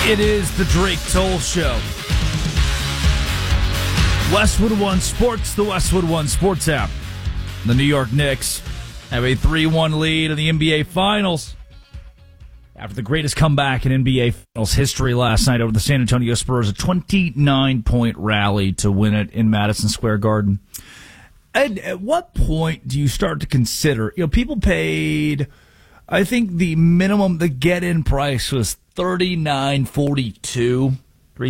It is the Drake Toll Show. Westwood One Sports, the Westwood One Sports app. The New York Knicks have a 3-1 lead in the NBA Finals after the greatest comeback in NBA Finals history last night over the San Antonio Spurs, a 29-point rally to win it in Madison Square Garden. And at what point do you start to consider, people paid, I think the minimum, the get-in price was $39.42,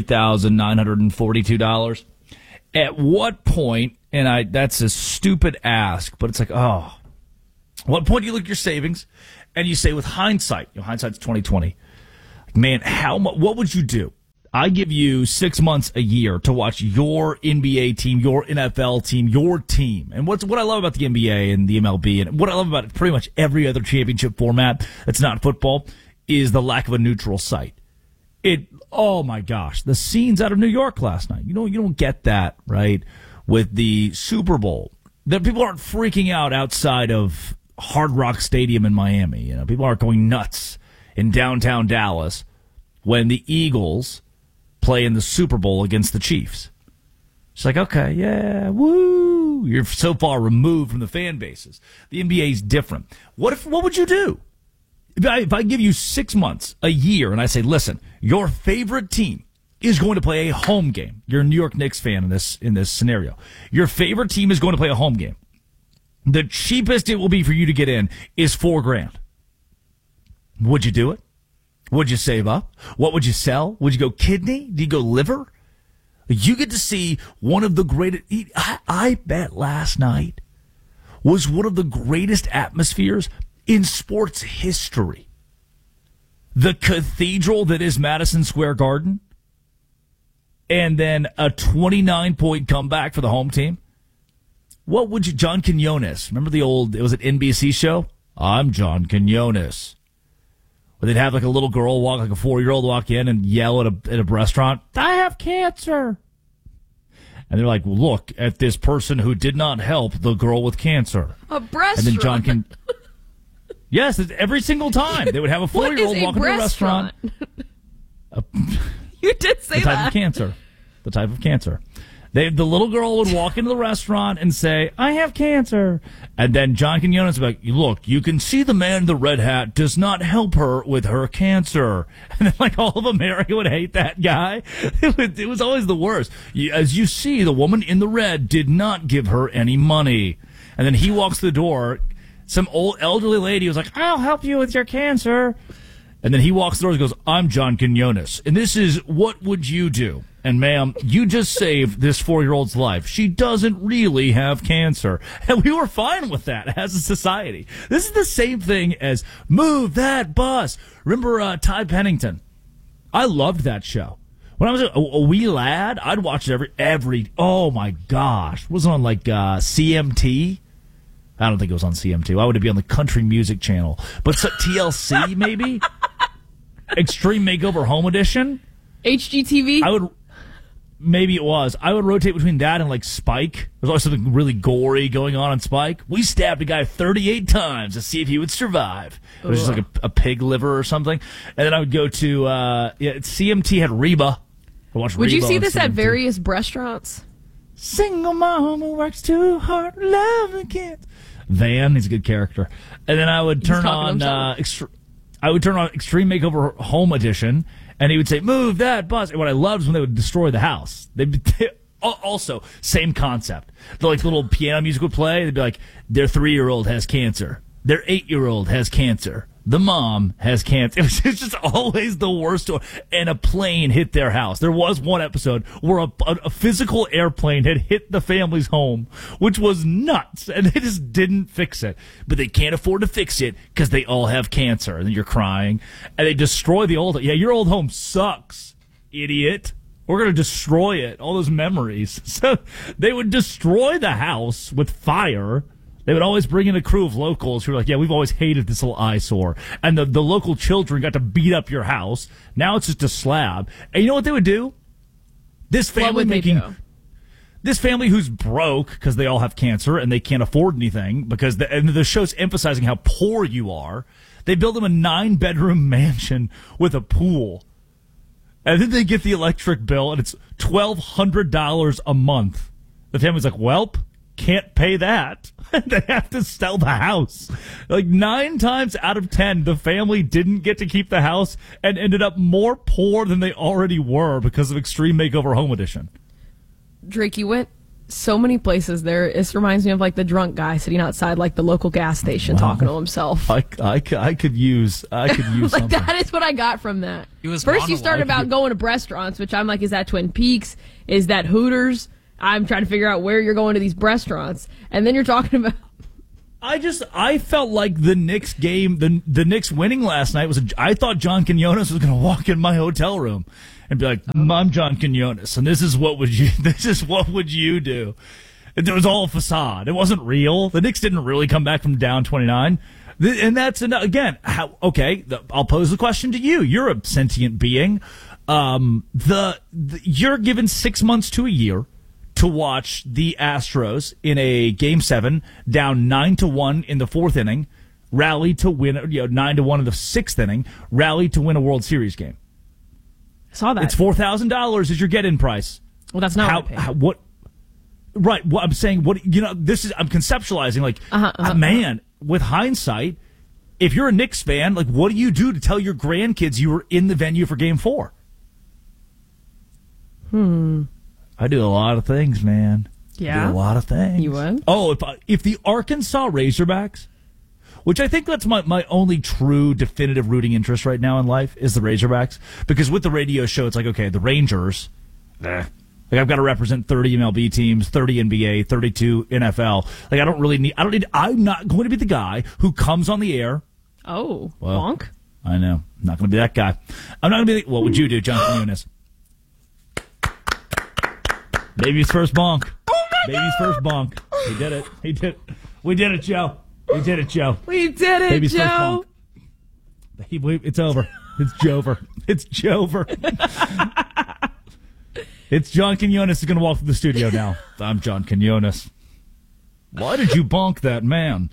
$3,942. At what point, and that's a stupid ask, but it's like, what point do you look at your savings and you say with hindsight, hindsight's 2020, man, what would you do? I give you 6 months a year to watch your NBA team, your NFL team, your team. And what I love about the NBA and the MLB, and what I love about pretty much every other championship format that's not football, is the lack of a neutral site. Oh my gosh, the scenes out of New York last night. You don't get that, right? With the Super Bowl. That people aren't freaking out outside of Hard Rock Stadium in Miami. People aren't going nuts in downtown Dallas when the Eagles play in the Super Bowl against the Chiefs. It's like, okay, yeah, woo. You're so far removed from the fan bases. The NBA is different. What would you do? If I give you 6 months, a year, and I say, listen, your favorite team is going to play a home game. You're a New York Knicks fan in this scenario. Your favorite team is going to play a home game. The cheapest it will be for you to get in is $4,000. Would you do it? Would you save up? What would you sell? Would you go kidney? Do you go liver? You get to see one of the greatest. I bet last night was one of the greatest atmospheres in sports history. The cathedral that is Madison Square Garden, and then a 29-point comeback for the home team. What would you, John Quinones, remember it was an NBC show? I'm John Quinones. Where they'd have like a little girl walk, like a 4-year-old walk in and yell at a restaurant, I have cancer. And they're like, look at this person who did not help the girl with cancer. A breast. And then John can. Yes, every single time they would have a 4-year-old walk into a restaurant. You did say that. The type of cancer. The little girl would walk into the restaurant and say, I have cancer. And then John Quinones would be like, look, you can see the man in the red hat does not help her with her cancer. And then like all of America would hate that guy. It was always the worst. As you see, the woman in the red did not give her any money. And then he walks through the door. Some old elderly lady was like, I'll help you with your cancer. And then he walks through and goes, I'm John Quinones. And this is, what would you do? And ma'am, you just saved this 4-year-old's life. She doesn't really have cancer. And we were fine with that as a society. This is the same thing as Move That Bus. Remember Ty Pennington? I loved that show. When I was a wee lad, I'd watch it every, oh my gosh. Was it on like CMT? I don't think it was on CMT. Why would it be on the Country Music Channel? But TLC, maybe? Extreme Makeover Home Edition? HGTV? Maybe it was. I would rotate between that and like Spike. There's always something really gory going on Spike. We stabbed a guy 38 times to see if he would survive. It was just like a pig liver or something. And then I would go to, CMT had Reba. Would you see this at various restaurants? Single mom who works too hard, love the kids. Van, he's a good character. And then I would turn on Extreme Makeover Home Edition, and he would say, move that bus. And what I loved is when they would destroy the house. Also, same concept. The like little piano music would play. They'd be like, their 3-year-old has cancer. Their 8-year-old has cancer. The mom has cancer. It was just always the worst story. And a plane hit their house. There was one episode where a physical airplane had hit the family's home, which was nuts. And they just didn't fix it. But they can't afford to fix it because they all have cancer. And then you're crying. And they destroy the old home. Yeah, your old home sucks, idiot. We're going to destroy it. All those memories. So they would destroy the house with fire. They would always bring in a crew of locals who were like, yeah, we've always hated this little eyesore. And the local children got to beat up your house. Now it's just a slab. And you know what they would do? This family this family who's broke because they all have cancer and they can't afford anything because the show's emphasizing how poor you are. They build them a 9-bedroom mansion with a pool. And then they get the electric bill, and it's $1,200 a month. The family's like, welp, can't pay that. They have to sell the house. Like 9 times out of 10, the family didn't get to keep the house and ended up more poor than they already were because of Extreme Makeover Home Edition. Drake, you went so many places there. This reminds me of like the drunk guy sitting outside like the local gas station talking to himself. I could use like something. That is what I got from that. First you started about going to restaurants, which I'm like, is that Twin Peaks? Is that Hooters? I'm trying to figure out where you're going to these restaurants. And then you're talking about... I felt like the Knicks game, the Knicks winning last night I thought John Quinones was going to walk in my hotel room and be like, I'm John Quinones, and this is what would you do? It was all a facade. It wasn't real. The Knicks didn't really come back from down 29. And that's, again, I'll pose the question to you. You're a sentient being. You're given 6 months to a year to watch the Astros in a Game 7 down 9-1 in the 4th inning, rally to win 9-1 in the 6th inning, rally to win a World Series game. I saw that. It's $4,000 is your get-in price. Well, that's not what. Right. What I'm saying, I'm conceptualizing like, man, with hindsight, if you're a Knicks fan, like, what do you do to tell your grandkids you were in the venue for Game 4? I do a lot of things, man. Yeah? I do a lot of things. You would? Oh, if the Arkansas Razorbacks, which I think that's my only true definitive rooting interest right now in life, is the Razorbacks. Because with the radio show, it's like, okay, the Rangers, like I've got to represent 30 MLB teams, 30 NBA, 32 NFL. Like I'm not going to be the guy who comes on the air. Oh, bonk. I know. I'm not going to be that guy. I'm not going to be what would you do, John Quinones? Baby's first bonk. Baby's first bonk. He did it. We did it, Joe. We did it, Joe. Baby's Joe. First bonk. It's over. It's Jover. It's Jover. It's John Quinones who's going to walk through the studio now. I'm John Quinones. Why did you bonk that man?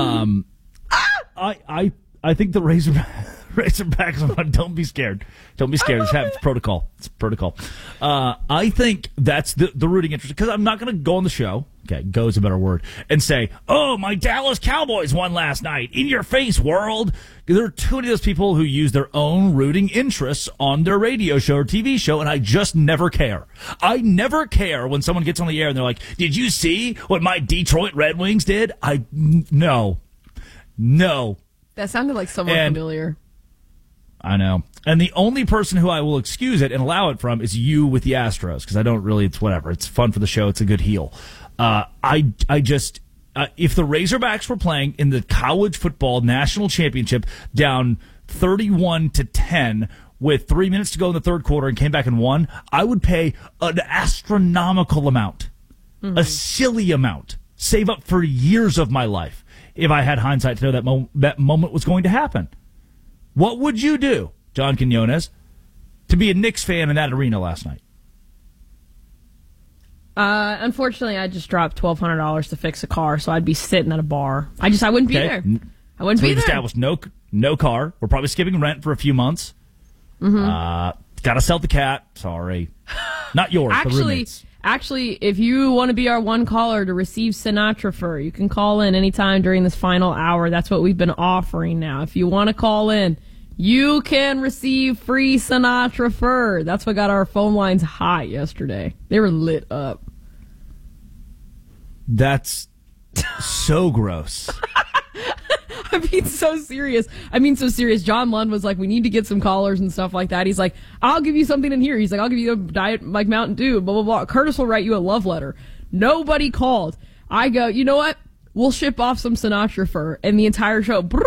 I think the Razorbacks. Don't be scared. Don't be scared. It's protocol. It's protocol. I think that's the rooting interest, because I'm not going to go on the show. Okay, go is a better word, and say, "Oh, my Dallas Cowboys won last night." In your face, world. There are too many of those people who use their own rooting interests on their radio show or TV show, and I just never care. I never care when someone gets on the air and they're like, "Did you see what my Detroit Red Wings did?" No. That sounded like someone familiar. I know. And the only person who I will excuse it and allow it from is you with the Astros, because I don't really, it's whatever. It's fun for the show. It's a good heel. I just, if the Razorbacks were playing in the college football national championship down 31-10 with 3 minutes to go in the third quarter and came back and won, I would pay an astronomical amount, a silly amount, save up for years of my life if I had hindsight to know that moment was going to happen. What would you do, John Quinones, to be a Knicks fan in that arena last night? Unfortunately, I just dropped $1,200 to fix a car, so I'd be sitting at a bar. I wouldn't be there. I wouldn't be there. We've established no car. We're probably skipping rent for a few months. Got to sell the cat. Sorry. Not yours, the roommates. Actually, if you want to be our one caller to receive Sinatra fur, you can call in anytime during this final hour. That's what we've been offering now. If you want to call in, you can receive free Sinatra fur. That's what got our phone lines hot yesterday. They were lit up. That's so gross. So serious. John Lund was like, we need to get some callers and stuff like that. He's like, I'll give you something in here. He's like, I'll give you a diet like Mountain Dew, blah, blah, blah. Curtis will write you a love letter. Nobody called. I go, you know what? We'll ship off some Sinatra fur. And the entire show, brrr.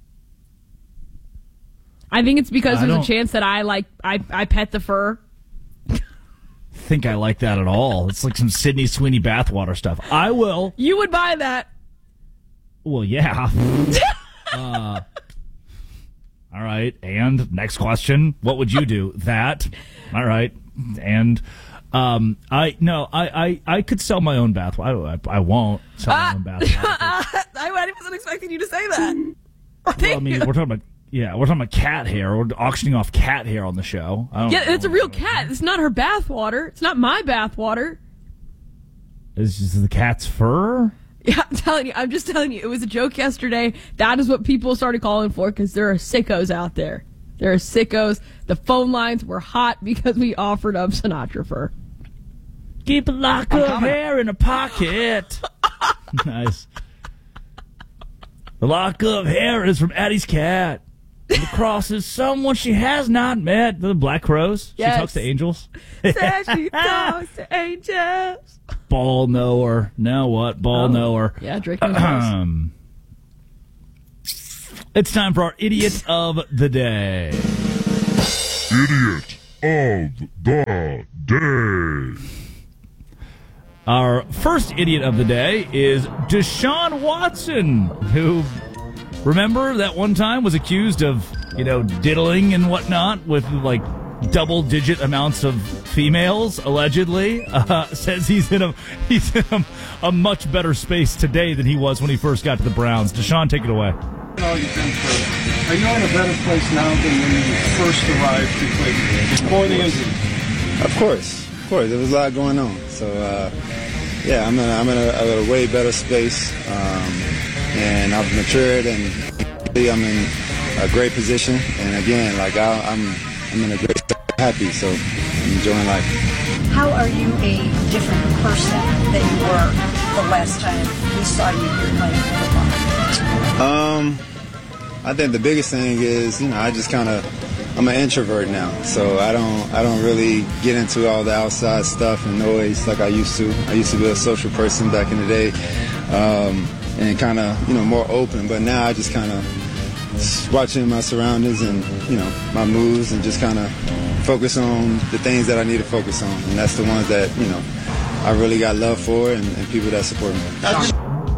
I think it's because there's a chance that I pet the fur. Think I like that at all. It's like some Sydney Sweeney bathwater stuff. I will. You would buy that. Well, yeah. All right. And next question. What would you do? That. All right. And I could sell my own bathwater. I won't sell my own bathwater. I wasn't expecting you to say that. Well, I mean, we're talking about Yeah, we're talking about cat hair. We're auctioning off cat hair on the show. Yeah, it's a real cat. It's not her bath water. It's not my bath water. Is this the cat's fur? Yeah, I'm just telling you. It was a joke yesterday. That is what people started calling for because there are sickos out there. There are sickos. The phone lines were hot because we offered up Sinatra fur. Keep a lock of hair in a pocket. Nice. The lock of hair is from Addie's cat. The cross is someone she has not met. The Black Crows. Yes. She talks to angels. Says she talks to angels. Ball knower. Now what? Ball knower. Yeah, Drake knows. It's time for our Idiot of the Day. Idiot of the Day. Our first Idiot of the Day is Deshaun Watson, who, remember that one time was accused of, diddling and whatnot with, like, double-digit amounts of females, allegedly. Says he's in a much better space today than he was when he first got to the Browns. Deshaun, take it away. Are you in a better place now than when you first arrived to Cleveland, before the injury? Of course. There was a lot going on. So, I'm in a way better space, and I've matured, and I'm in a great position. And again, I'm in a great happy, so I'm enjoying life. How are you a different person than you were the last time we saw you here playing football? I think the biggest thing is, I'm an introvert now, so I don't really get into all the outside stuff and noise like I used to. I used to be a social person back in the day, and kind of, more open, but now I just kind of watching my surroundings and, my moves and just kind of focus on the things that I need to focus on, and that's the ones that, I really got love for and people that support me.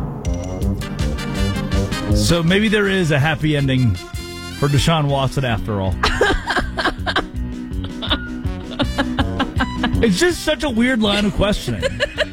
So maybe there is a happy ending for Deshaun Watson after all. It's just such a weird line of questioning.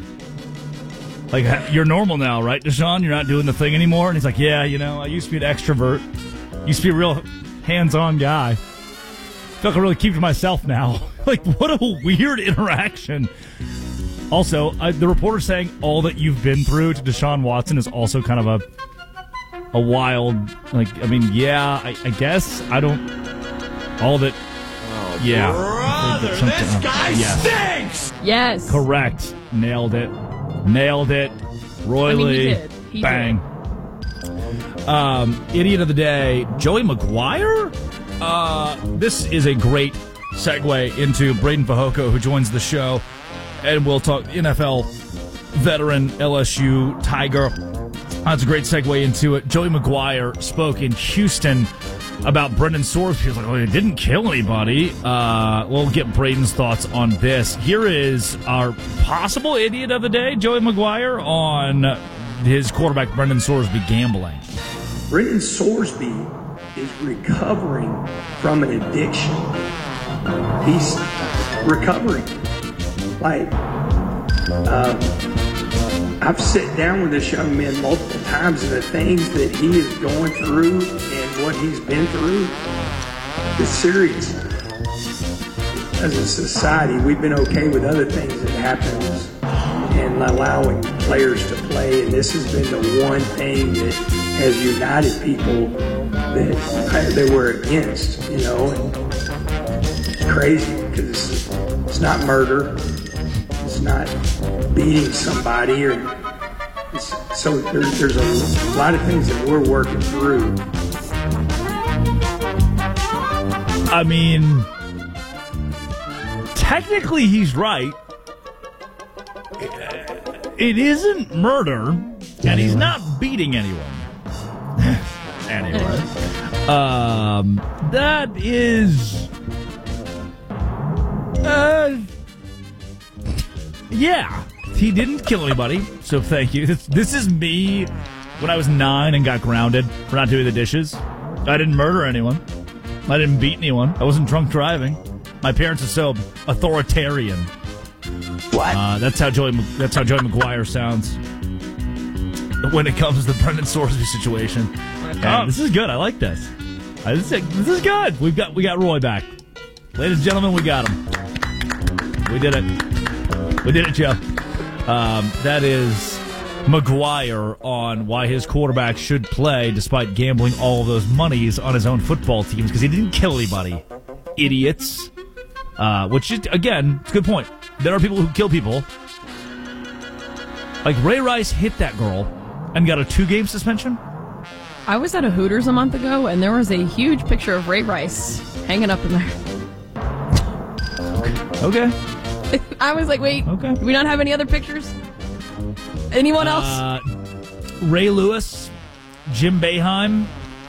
Like, you're normal now, right, Deshaun? You're not doing the thing anymore? And he's like, yeah, I used to be an extrovert. Used to be a real hands-on guy. Feel like I really keep to myself now. Like, what a weird interaction. Also, the reporter saying all that you've been through to Deshaun Watson is also kind of a wild, I guess. I don't, all that, yeah. Brother, this guy stinks! Yes. Correct. Nailed it. Roy Lee. He bang. Did. Idiot of the Day, Joey McGuire? This is a great segue into Braden Fajoko, who joins the show, and we'll talk NFL veteran, LSU Tiger. That's a great segue into it. Joey McGuire spoke in Houston about Brendan Sorsby. He was like, he didn't kill anybody. We'll get Braden's thoughts on this. Here is our possible Idiot of the Day, Joey McGuire, on his quarterback, Brendan Sorsby, gambling. Brendan Sorsby is recovering from an addiction. He's recovering. I've sat down with this young man multiple times, and the things that he is going through and what he's been through is serious. As a society, we've been okay with other things that happens and allowing players to play, and this has been the one thing that has united people that they were against, and it's crazy because it's not murder. It's not beating somebody, so there's a lot of things that we're working through. I mean, technically he's right. It isn't murder, and he's not beating anyone. Anyway, that is... yeah, he didn't kill anybody, so thank you. This is me when I was 9 and got grounded for not doing the dishes. I didn't murder anyone. I didn't beat anyone. I wasn't drunk driving. My parents are so authoritarian. What? That's how Joey McGuire sounds when it comes to the Brendan Sorsby situation. This is good. I like this. This is good. We got Roy back. Ladies and gentlemen, we got him. We did it. We did it, Joe. That is McGuire on why his quarterback should play despite gambling all of those monies on his own football teams because he didn't kill anybody. Idiots. Which is, again, it's a good point. There are people who kill people. Like Ray Rice hit that girl and got a 2-game suspension. I was at a Hooters a month ago, and there was a huge picture of Ray Rice hanging up in there. Okay. I was like, wait, okay. Do we not have any other pictures? Anyone else? Ray Lewis, Jim Boeheim,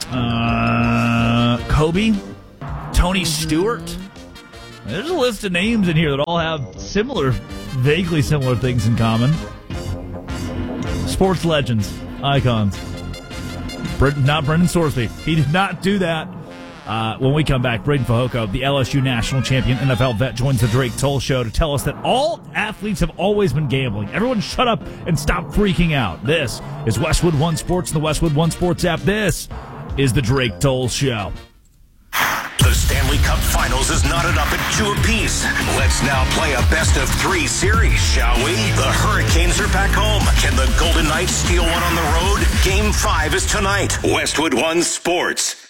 Kobe, Tony Stewart. There's a list of names in here that all have vaguely similar things in common. Sports legends, icons. Not Brendan Sorsby. He did not do that. When we come back, Braden Fehoko, the LSU national champion NFL vet, joins the Drake Toll Show to tell us that all athletes have always been gambling. Everyone shut up and stop freaking out. This is Westwood One Sports and the Westwood One Sports app. This is the Drake Toll Show. The Stanley Cup Finals is knotted up at 2 apiece. Let's now play a best-of-3 series, shall we? The Hurricanes are back home. Can the Golden Knights steal one on the road? Game 5 is tonight. Westwood One Sports.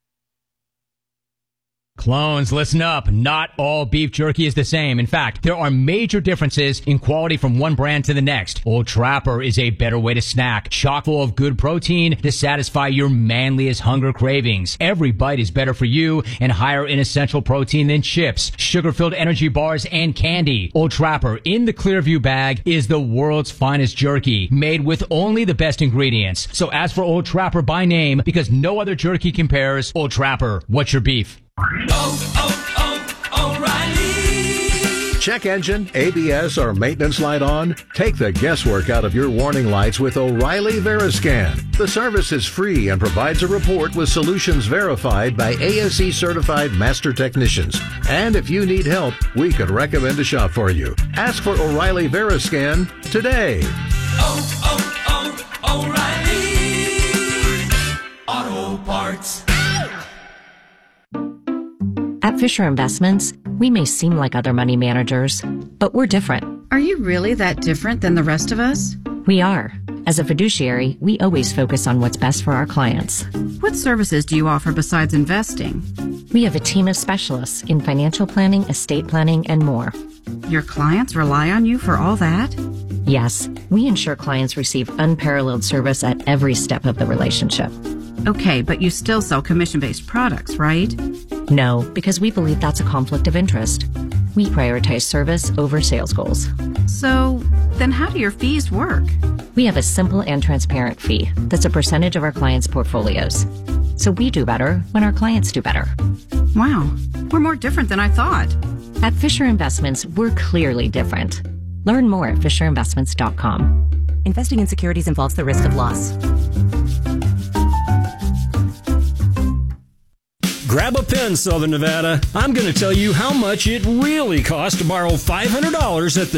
Clones, listen up. Not all beef jerky is the same. In fact, there are major differences in quality from one brand to the next. Old Trapper is a better way to snack, chock full of good protein to satisfy your manliest hunger cravings. Every bite is better for you and higher in essential protein than chips, sugar-filled energy bars, and candy. Old Trapper in the Clearview bag is the world's finest jerky, made with only the best ingredients. So ask for Old Trapper by name because no other jerky compares. Old Trapper, what's your beef? O'Reilly. Check engine, ABS, or maintenance light on? Take the guesswork out of your warning lights with O'Reilly Veriscan. The service is free and provides a report with solutions verified by ASE certified master technicians. And if you need help, we could recommend a shop for you. Ask for O'Reilly Veriscan today. O'Reilly Auto Parts. At Fisher Investments, we may seem like other money managers, but we're different. Are you really that different than the rest of us? We are. As a fiduciary, we always focus on what's best for our clients. What services do you offer besides investing? We have a team of specialists in financial planning, estate planning, and more. Your clients rely on you for all that? Yes, we ensure clients receive unparalleled service at every step of the relationship. Okay, but you still sell commission-based products, right? No, because we believe that's a conflict of interest. We prioritize service over sales goals. So, then how do your fees work? We have a simple and transparent fee that's a percentage of our clients' portfolios. So we do better when our clients do better. Wow, we're more different than I thought. At Fisher Investments, we're clearly different. Learn more at FisherInvestments.com. Investing in securities involves the risk of loss. Grab a pen, Southern Nevada. I'm going to tell you how much it really costs to borrow $500 at the